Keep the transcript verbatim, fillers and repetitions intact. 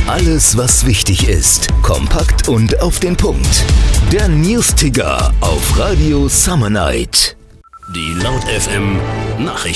Alles, was wichtig ist. Kompakt und auf den Punkt. Der News-Ticker auf Radio Summer Night. Die Laut F M Nachrichten.